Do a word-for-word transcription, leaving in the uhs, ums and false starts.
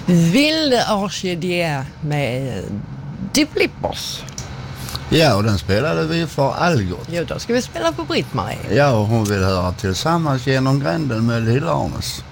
Vilde Archidier med The Flippers. Ja, och den spelade vi för Algot. Jo, då ska vi spela för Britt-Marie. Ja, och hon vill höra Tillsammans genom gränden med Lilla Arnes.